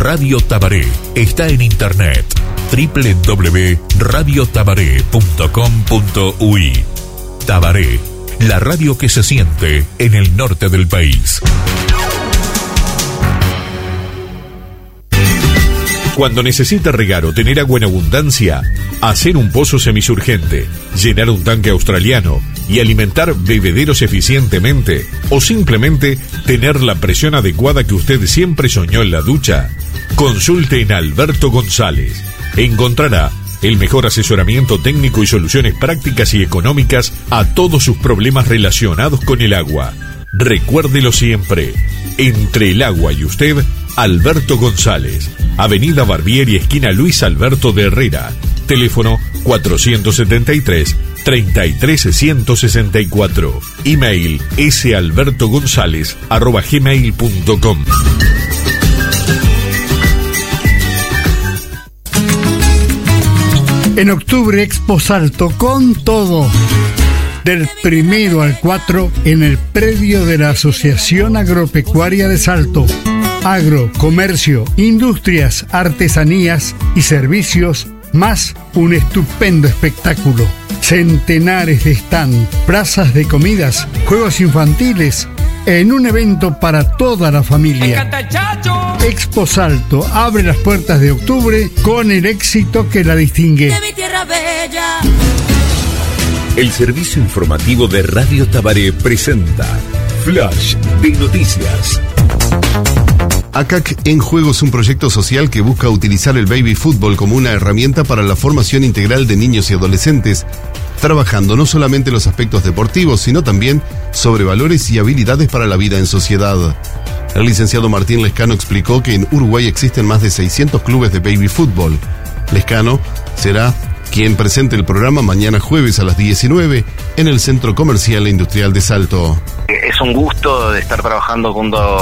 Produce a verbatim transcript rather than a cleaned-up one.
Radio Tabaré está en internet doble u doble u doble u punto radio tabaré punto com punto u i. Tabaré, la radio que se siente en el norte del país. Cuando necesita regar o tener agua en abundancia, hacer un pozo semisurgente, llenar un tanque australiano y alimentar bebederos eficientemente, o simplemente tener la presión adecuada que usted siempre soñó en la ducha, consulte en Alberto González. Encontrará el mejor asesoramiento técnico y soluciones prácticas y económicas a todos sus problemas relacionados con el agua. Recuérdelo siempre, entre el agua y usted, Alberto González, Avenida Barbieri, esquina Luis Alberto de Herrera, teléfono cuatrocientos setenta y tres, treinta y tres, ciento sesenta y cuatro, email salbertogonzalez arroba gmail punto com. En octubre, Expo Salto con todo. Del primero al cuatro en el predio de la Asociación Agropecuaria de Salto. Agro, comercio, industrias, artesanías y servicios, más un estupendo espectáculo. Centenares de stand, plazas de comidas, juegos infantiles, en un evento para toda la familia. Expo Salto abre las puertas de octubre con el éxito que la distingue. De mi tierra bella. El servicio informativo de Radio Tabaré presenta Flash de Noticias. A C A C en Juego es un proyecto social que busca utilizar el baby fútbol como una herramienta para la formación integral de niños y adolescentes, trabajando no solamente los aspectos deportivos, sino también sobre valores y habilidades para la vida en sociedad. El licenciado Martín Lescano explicó que en Uruguay existen más de seiscientos clubes de baby fútbol. Lescano será quien presente el programa mañana jueves a las diecinueve en el Centro Comercial e Industrial de Salto. Es un gusto de estar trabajando junto